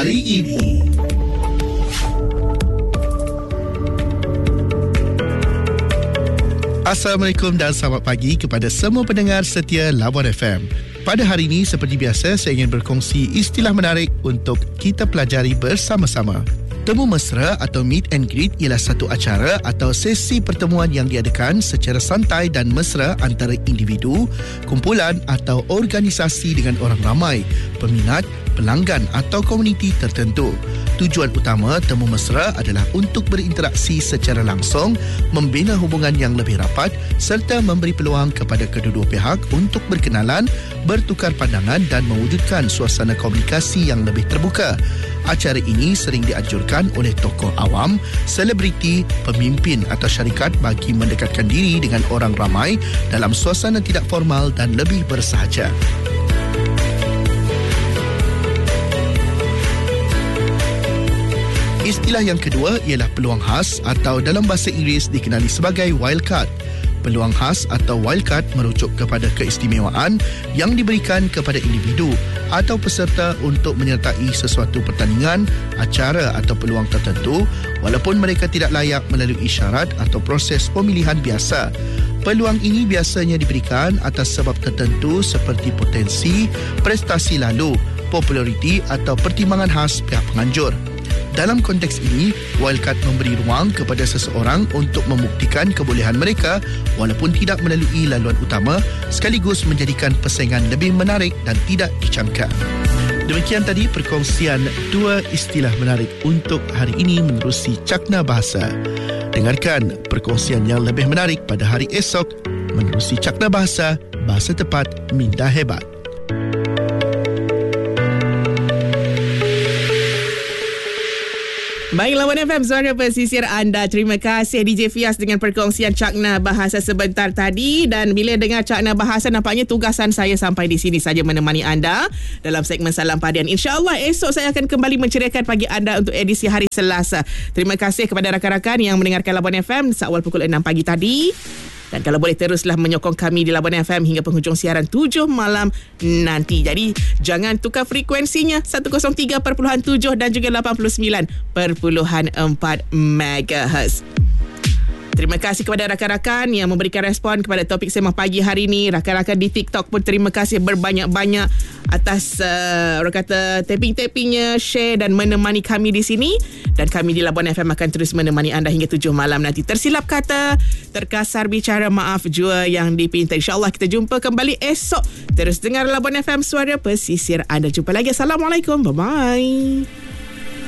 hari ini. Assalamualaikum dan selamat pagi kepada semua pendengar setia Labuan FM. Pada hari ini, seperti biasa, saya ingin berkongsi istilah menarik untuk kita pelajari bersama-sama. Temu mesra atau meet and greet ialah satu acara atau sesi pertemuan yang diadakan secara santai dan mesra antara individu, kumpulan atau organisasi dengan orang ramai, peminat, pelanggan atau komuniti tertentu. Tujuan utama temu mesra adalah untuk berinteraksi secara langsung, membina hubungan yang lebih rapat serta memberi peluang kepada kedua-dua pihak untuk berkenalan, bertukar pandangan dan mewujudkan suasana komunikasi yang lebih terbuka. Acara ini sering dianjurkan oleh tokoh awam, selebriti, pemimpin atau syarikat bagi mendekatkan diri dengan orang ramai dalam suasana tidak formal dan lebih bersahaja. Istilah yang kedua ialah peluang khas atau dalam bahasa Inggeris dikenali sebagai wildcard. Peluang khas atau wildcard merujuk kepada keistimewaan yang diberikan kepada individu atau peserta untuk menyertai sesuatu pertandingan, acara atau peluang tertentu walaupun mereka tidak layak melalui syarat atau proses pemilihan biasa. Peluang ini biasanya diberikan atas sebab tertentu seperti potensi, prestasi lalu, populariti atau pertimbangan khas pihak penganjur. Dalam konteks ini, wildcard memberi ruang kepada seseorang untuk membuktikan kebolehan mereka walaupun tidak melalui laluan utama, sekaligus menjadikan persaingan lebih menarik dan tidak dicamkan. Demikian tadi perkongsian dua istilah menarik untuk hari ini menerusi Cakna Bahasa. Dengarkan perkongsian yang lebih menarik pada hari esok menerusi Cakna Bahasa, Bahasa Tepat Minda Hebat. Baik, Labuan FM, suara pesisir anda. Terima kasih DJ Fias dengan perkongsian Cakna Bahasa sebentar tadi. Dan bila dengar Cakna Bahasa, nampaknya tugasan saya sampai di sini saja menemani anda dalam segmen Salam Padian. InsyaAllah esok saya akan kembali menceriakan pagi anda untuk edisi hari Selasa. Terima kasih kepada rakan-rakan yang mendengarkan Labuan FM seawal pukul 6 pagi tadi. Dan kalau boleh teruslah menyokong kami di Labuan FM hingga penghujung siaran 7 malam nanti. Jadi jangan tukar frekuensinya 103.7 dan juga 89.4 MHz. Terima kasih kepada rakan-rakan yang memberikan respon kepada topik Sembang Pagi hari ini. Rakan-rakan di TikTok pun terima kasih berbanyak-banyak atas orang kata tapping-tappingnya, share dan menemani kami di sini. Dan kami di Labuan FM akan terus menemani anda hingga 7 malam nanti. Tersilap kata, terkasar bicara, maaf jua yang dipinta. InsyaAllah kita jumpa kembali esok. Terus dengar Labuan FM, suara pesisir anda. Jumpa lagi. Assalamualaikum. Bye-bye.